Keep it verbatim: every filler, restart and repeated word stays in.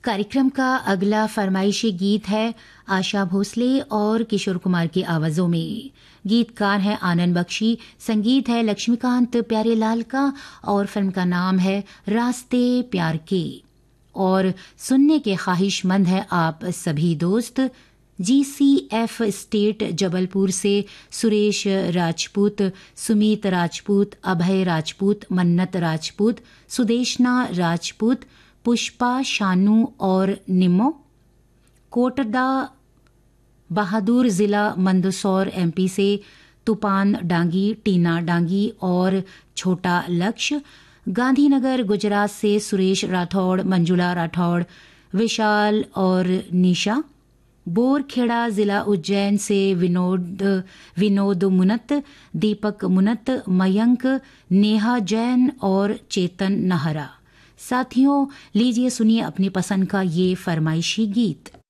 कार्यक्रम का अगला फरमाइशी गीत है आशा भोसले और किशोर कुमार की आवाजों में। गीतकार है आनंद बख्शी, संगीत है लक्ष्मीकांत प्यारेलाल का और फिल्म का नाम है रास्ते प्यार के। और सुनने के ख्वाहिशमंद है आप सभी दोस्त। जीसीएफ स्टेट जबलपुर से सुरेश राजपूत, सुमीत राजपूत, अभय राजपूत, मन्नत राजपूत, सुदेशना राजपूत, पुष्पा शानू और निमो। कोटदा बहादुर जिला मंदसौर एमपी से तूफान डांगी, टीना डांगी और छोटा लक्ष्य। गांधीनगर गुजरात से सुरेश राठौड़, मंजुला राठौड़, विशाल और निशा। बोरखेड़ा जिला उज्जैन से विनोद विनोद मुनत, दीपक मुनत, मयंक, नेहा जैन और चेतन नहरा। साथियों, लीजिए सुनिए अपनी पसंद का ये फरमाइशी गीत।